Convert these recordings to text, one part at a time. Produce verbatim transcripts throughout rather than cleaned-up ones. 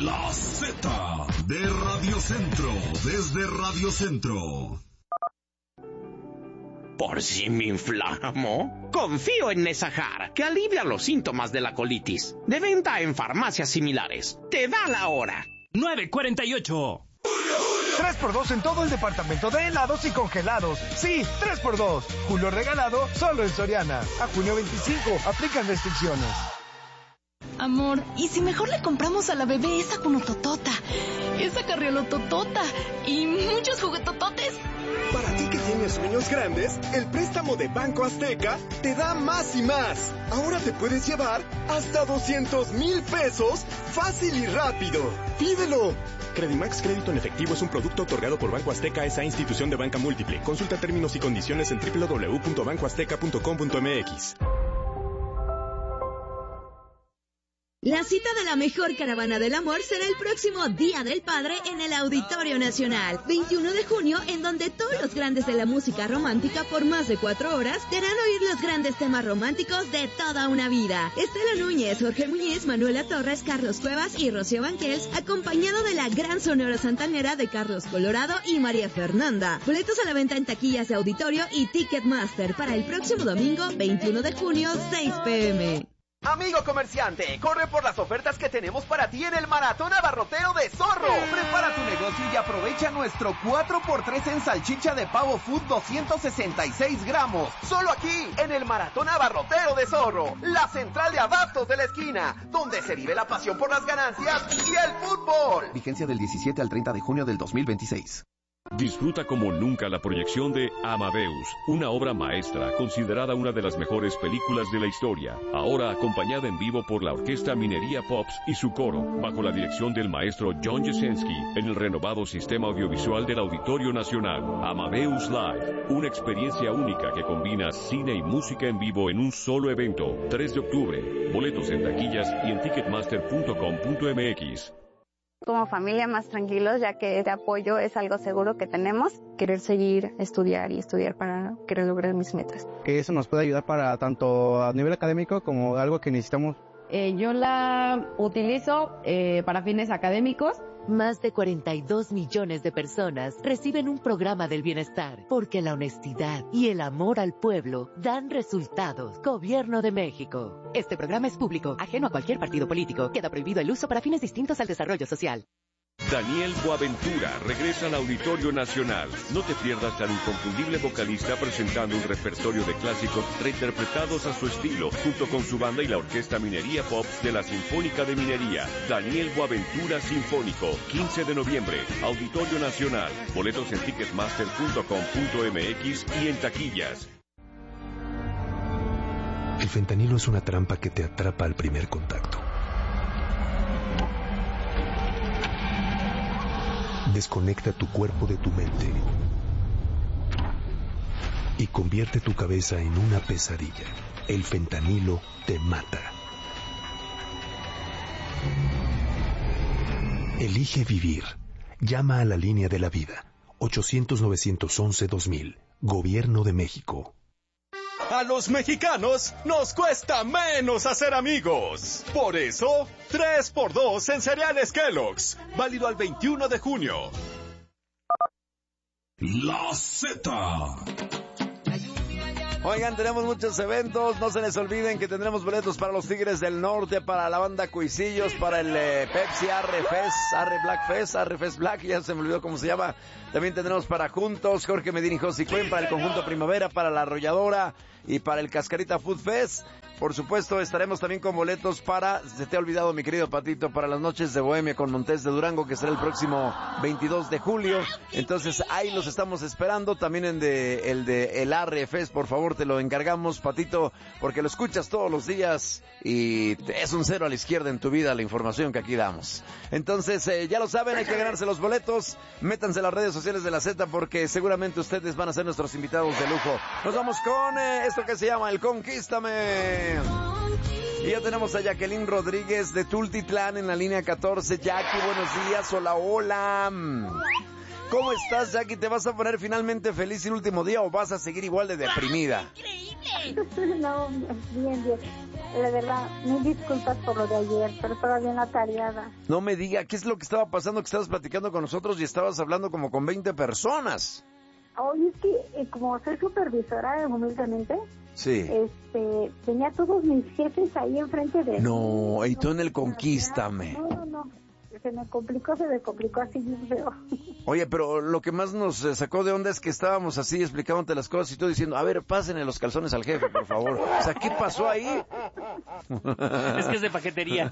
La Z de Radio Centro, desde Radio Centro. ¿Por si me inflamo? Confío en Nesajar, que alivia los síntomas de la colitis. De venta en farmacias similares. Te da la hora. nueve cuarenta y ocho. tres por dos en todo el departamento de helados y congelados. Sí, tres por dos. Julio regalado solo en Soriana. A junio veinticinco. Aplican restricciones. Amor, ¿y si mejor le compramos a la bebé esa conototota, esa carriolototota y muchos juguetototes? Para ti que tienes sueños grandes, el préstamo de Banco Azteca te da más y más. Ahora te puedes llevar hasta doscientos mil pesos fácil y rápido. ¡Pídelo! Credimax Crédito en Efectivo es un producto otorgado por Banco Azteca, esa institución de banca múltiple. Consulta términos y condiciones en doble u doble u doble u punto banco azteca punto com punto m x. La cita de la mejor caravana del amor será el próximo Día del Padre en el Auditorio Nacional, veintiuno de junio, en donde todos los grandes de la música romántica por más de cuatro horas te harán oír los grandes temas románticos de toda una vida. Estela Núñez, Jorge Muñiz, Manuela Torres, Carlos Cuevas y Rocío Banquels, acompañado de la gran Sonora Santanera de Carlos Colorado y María Fernanda. Boletos a la venta en taquillas de auditorio y Ticketmaster para el próximo domingo, veintiuno de junio, seis pe eme. Amigo comerciante, corre por las ofertas que tenemos para ti en el Maratón Abarrotero de Zorro. Prepara tu negocio y aprovecha nuestro cuatro por tres en salchicha de pavo food doscientos sesenta y seis gramos. Solo aquí, en el Maratón Abarrotero de Zorro, la central de abastos de la esquina, donde se vive la pasión por las ganancias y el fútbol. Vigencia del diecisiete al treinta de junio del dos mil veintiséis. Disfruta como nunca la proyección de Amadeus, una obra maestra considerada una de las mejores películas de la historia, ahora acompañada en vivo por la Orquesta Minería Pops y su coro, bajo la dirección del maestro John Jasenski, en el renovado sistema audiovisual del Auditorio Nacional. Amadeus Live, una experiencia única que combina cine y música en vivo en un solo evento, tres de octubre, boletos en taquillas y en ticketmaster punto com punto m x. Como familia más tranquilos, ya que este apoyo es algo seguro que tenemos. Querer seguir, estudiar y estudiar para querer lograr mis metas. Que eso nos puede ayudar para tanto a nivel académico como algo que necesitamos. Eh, yo la utilizo eh, para fines académicos. Más de cuarenta y dos millones de personas reciben un programa del bienestar, porque la honestidad y el amor al pueblo dan resultados. Gobierno de México. Este programa es público, ajeno a cualquier partido político. Queda prohibido el uso para fines distintos al desarrollo social. Daniel Boaventura regresa al Auditorio Nacional. No te pierdas al inconfundible vocalista presentando un repertorio de clásicos reinterpretados a su estilo, junto con su banda y la Orquesta Minería Pops de la Sinfónica de Minería. Daniel Boaventura Sinfónico, quince de noviembre, Auditorio Nacional. Boletos en ticketmaster punto com punto m x y en taquillas. El fentanilo es una trampa que te atrapa al primer contacto. Desconecta tu cuerpo de tu mente y convierte tu cabeza en una pesadilla. El fentanilo te mata. Elige vivir. Llama a la línea de la vida. ochocientos, novecientos once, dos mil. Gobierno de México. A los mexicanos nos cuesta menos hacer amigos. Por eso, tres por dos en cereales Kellogg's. Válido al veintiuno de junio. La Z. Oigan, tenemos muchos eventos. No se les olviden que tendremos boletos para los Tigres del Norte, para la banda Cuisillos, para el eh, Pepsi Arre Fest, Arre Black Fest, Arre Fest Black, ya se me olvidó cómo se llama. También tendremos para Juntos, Jorge Medina y José Cuen, para el Conjunto Primavera, para la Arrolladora y para el Cascarita Food Fest. Por supuesto, estaremos también con boletos para, se te ha olvidado mi querido Patito, para las noches de Bohemia con Montes de Durango, que será el próximo veintidós de julio. Entonces ahí los estamos esperando. También en de, el de el Arre Fest, por favor, te lo encargamos, Patito, porque lo escuchas todos los días y es un cero a la izquierda en tu vida la información que aquí damos. Entonces, eh, ya lo saben, hay que ganarse los boletos. Métanse a las redes sociales de la Z porque seguramente ustedes van a ser nuestros invitados de lujo. Nos vamos con eh, esto que se llama el Conquístame. Y ya tenemos a Jacqueline Rodríguez de Tultitlán en la línea catorce. Jackie, buenos días, hola, hola. ¿Cómo estás, Jackie? ¿Te vas a poner finalmente feliz el último día o vas a seguir igual de deprimida? ¡Increíble! No, bien, bien. la verdad, mil disculpas por lo de ayer, pero todavía en la tareada. No me diga, ¿qué es lo que estaba pasando? Que estabas platicando con nosotros y estabas hablando como con veinte personas. Oye, es que eh, como soy supervisora, humildemente, sí, este, tenía todos mis jefes ahí enfrente de No, mí. Y tú en el Conquístame. No, no, no. Se me complicó, se me complicó así bien feo. Oye, pero lo que más nos sacó de onda es que estábamos así explicándote las cosas y tú diciendo, a ver, pásenle los calzones al jefe, por favor. O sea, ¿qué pasó ahí? Es que es de paquetería.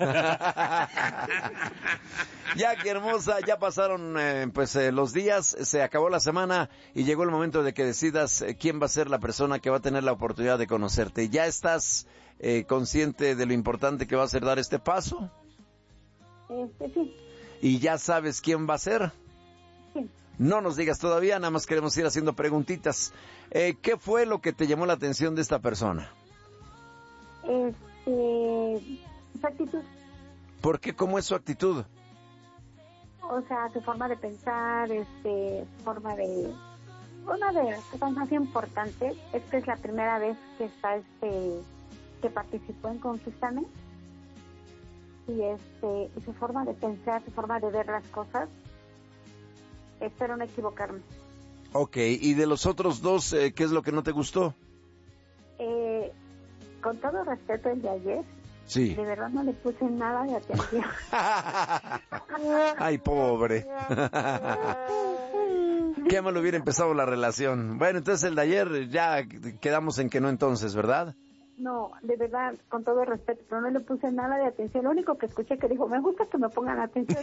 Ya, qué hermosa, ya pasaron eh, pues eh, los días, se acabó la semana y llegó el momento de que decidas eh, quién va a ser la persona que va a tener la oportunidad de conocerte. ¿Ya estás eh, consciente de lo importante que va a ser dar este paso? Este, sí. ¿Y ya sabes quién va a ser? Sí. No nos digas todavía, nada más queremos ir haciendo preguntitas. Eh, ¿Qué fue lo que te llamó la atención de esta persona? Este, su actitud. ¿Por qué? ¿Cómo es su actitud? O sea, su forma de pensar, este, su forma de... Una de las cosas más importantes es que es la primera vez que está, este, que participó en Conquístame. Y este, y su forma de pensar, su forma de ver las cosas, espero no equivocarme. Ok, ¿y de los otros dos, eh, qué es lo que no te gustó? Eh, con todo respeto, el de ayer, sí, de verdad no le puse nada de atención. Ay, pobre. Qué mal hubiera empezado la relación. Bueno, entonces el de ayer ya quedamos en que no entonces, ¿verdad? No, de verdad, con todo respeto, pero no le puse nada de atención. Lo único que escuché que dijo, me gusta que me pongan atención.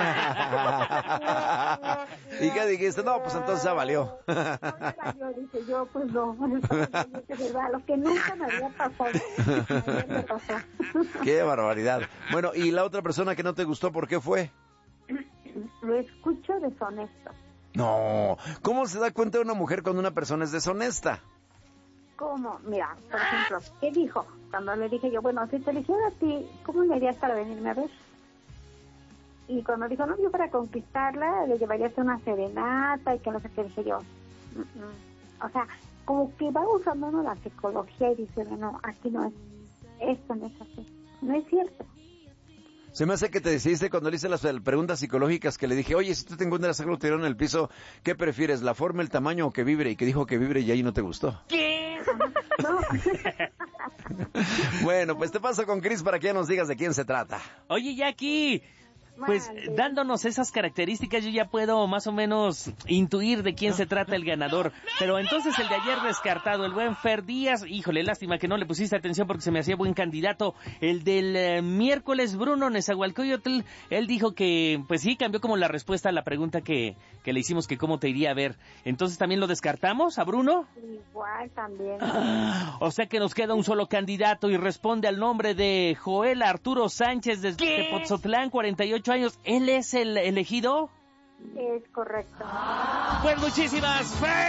¿Y qué dijiste? No, pues entonces ya valió. No, ya valió, dije yo, pues no. De verdad, lo que nunca me había pasado. Me pasó. Qué barbaridad. Bueno, ¿y la otra persona que no te gustó, por qué fue? Lo escucho deshonesto. No, ¿cómo se da cuenta una mujer cuando una persona es deshonesta? ¿Cómo? Mira, por ejemplo, ¿qué dijo? Cuando le dije yo, bueno, si te eligiera a ti, ¿cómo me harías para venirme a ver? Y cuando dijo, no, yo para conquistarla, le llevaría a una serenata y que no sé qué, dije yo. Mm-mm. O sea, como que va usando uno la psicología y dice, no, aquí no es, esto no es así. No es cierto. Se me hace que te decidiste cuando le hice las preguntas psicológicas que le dije, oye, si tú te encuentras algo tirado en el piso, ¿qué prefieres, la forma, el tamaño o que vibre? Y que dijo que vibre y ahí no te gustó. ¿Qué? No. Bueno, pues te paso con Cris para que ya nos digas de quién se trata. Oye, Jackie, pues Vale. dándonos esas características yo ya puedo más o menos intuir de quién se trata el ganador. Pero entonces el de ayer descartado, el buen Fer Díaz, híjole, lástima que no le pusiste atención porque se me hacía buen candidato. El del eh, miércoles, Bruno Nezahualcóyotl, él dijo que, pues sí, cambió como la respuesta a la pregunta que, que le hicimos, que cómo te iría a ver. Entonces también lo descartamos a Bruno. Igual también. Ah, o sea que nos queda un solo candidato y responde al nombre de Joel Arturo Sánchez desde Tepotzotlán, cuarenta y ocho años. ¿Él es el elegido? Es correcto. Pues muchísimas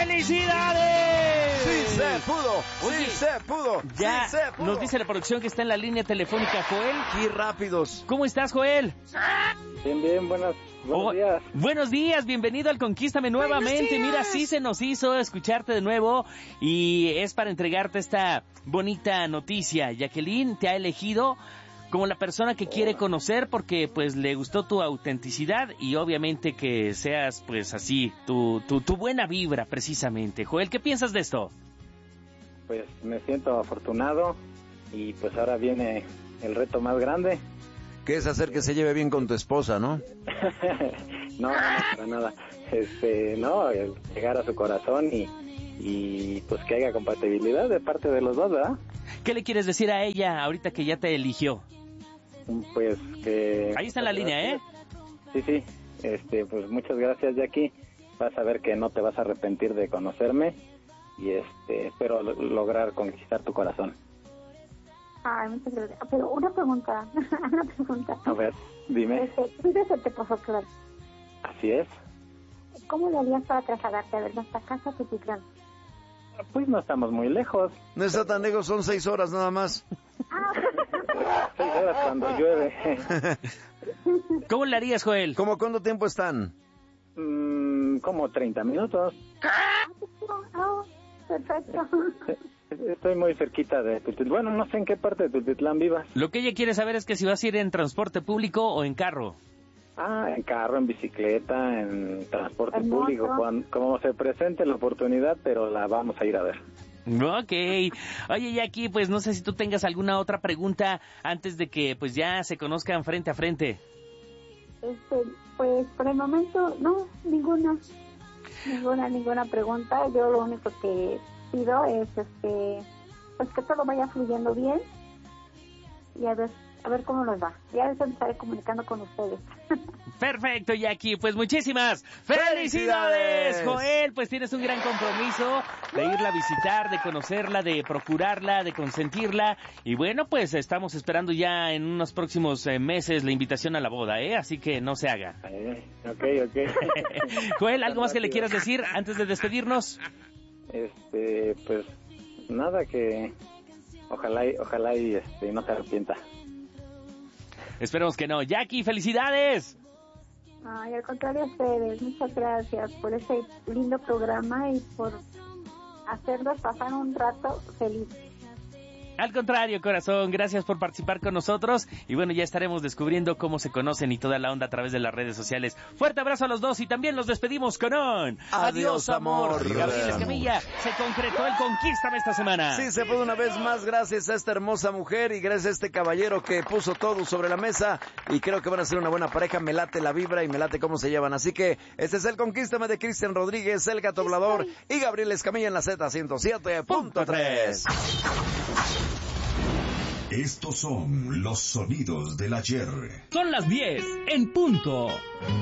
felicidades. Sí se pudo, Oye, sí se pudo, ya sí se pudo. nos dice la producción que está en la línea telefónica. Joel, ¡qué rápidos! ¿cómo estás, Joel? Bien, bien, buenas, buenos Oh, días. Buenos días, bienvenido al Conquístame nuevamente. Mira, sí se nos hizo escucharte de nuevo y es para entregarte esta bonita noticia. Jacqueline te ha elegido como la persona que quiere conocer porque pues le gustó tu autenticidad y obviamente que seas pues así, tu, tu, tu buena vibra precisamente. Joel, ¿qué piensas de esto? Pues me siento afortunado y pues ahora viene el reto más grande. Que es hacer que se lleve bien con tu esposa, ¿no? no, no, para nada. Este, no, el llegar a su corazón y, y pues que haya compatibilidad de parte de los dos, ¿verdad? ¿Qué le quieres decir a ella ahorita que ya te eligió? Pues que... Ahí está en la línea, ¿eh? Sí, sí. Este, pues muchas gracias, Jackie. Vas a ver que no te vas a arrepentir de conocerme y este, espero lo- lograr conquistar tu corazón. Ay, muchas gracias. Pero una pregunta, una pregunta. A ver, dime. Este, vives en Tepoztlán. Así es. ¿Cómo le harías para trasladarte a ver nuestra casa a Tepoztlán? Pues no estamos muy lejos. No está tan lejos, son seis horas nada más. Seis horas cuando llueve. ¿Cómo le harías, Joel? ¿Cómo cuánto tiempo están? Mm, como treinta minutos. Ah, perfecto. Estoy muy cerquita de Tultitlán. Bueno, no sé en qué parte de Tultitlán vivas. Lo que ella quiere saber es que si vas a ir en transporte público o en carro. Ah, en carro, en bicicleta, en transporte En público, moto. cuando, como se presente la oportunidad, pero la vamos a ir a ver. Ok. Oye, Jackie, pues no sé si tú tengas alguna otra pregunta antes de que pues ya se conozcan frente a frente. Este, pues por el momento, no, ninguna. Ninguna, ninguna pregunta. Yo lo único que pido es este, pues que todo vaya fluyendo bien y a ver, a ver cómo nos va. Ya después estaré comunicando con ustedes. Perfecto, Jackie. Pues muchísimas felicidades, Joel. Pues tienes un gran compromiso de irla a visitar, de conocerla, de procurarla, de consentirla. Y bueno, pues estamos esperando ya en unos próximos eh, meses la invitación a la boda, ¿eh? Así que no se haga. Eh, ok, ok. Joel, ¿algo más que le quieras decir antes de despedirnos? Este, pues nada, que ojalá y, ojalá y este, no se arrepienta. Esperemos que no. Jackie, felicidades. Ay, al contrario a ustedes, muchas gracias por ese lindo programa y por hacernos pasar un rato feliz. Al contrario, corazón, gracias por participar con nosotros. Y bueno, ya estaremos descubriendo cómo se conocen y toda la onda a través de las redes sociales. Fuerte abrazo a los dos y también los despedimos con un Adiós, amor. Gabriel Escamilla, se concretó el Conquístame esta semana. Sí, se pudo una vez más gracias a esta hermosa mujer y gracias a este caballero que puso todo sobre la mesa y creo que van a ser una buena pareja. Me late la vibra y me late cómo se llevan. Así que este es el Conquístame de Cristian Rodríguez, el Gato Volador y Gabriel Escamilla en la Z ciento siete punto tres. Estos son los sonidos del ayer. Son las diez en punto.